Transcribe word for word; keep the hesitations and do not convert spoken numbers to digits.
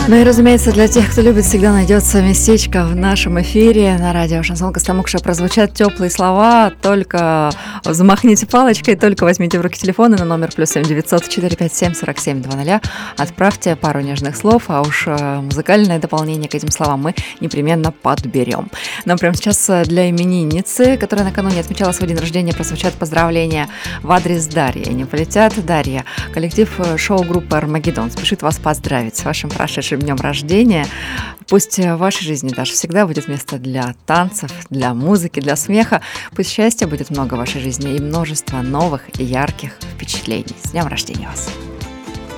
Ну и, разумеется, для тех, кто любит, всегда найдется местечко в нашем эфире на радио Шансон Костомукша. Прозвучат теплые слова, только замахните палочкой, только возьмите в руки телефон и на номер плюс семь девятьсот четыре пять семь сорок семь двадцать отправьте пару нежных слов, а уж музыкальное дополнение к этим словам мы непременно подберем. Но прямо сейчас для именинницы, которая накануне отмечала свой день рождения, прозвучат поздравления в адрес Дарьи. Они полетят. Дарья, коллектив шоу-группы «Армагеддон» спешит вас поздравить с вашим прошедшим днем рождения. Пусть в вашей жизни даже всегда будет место для танцев, для музыки, для смеха. Пусть счастья будет много в вашей жизни и множество новых и ярких впечатлений. С днем рождения вас!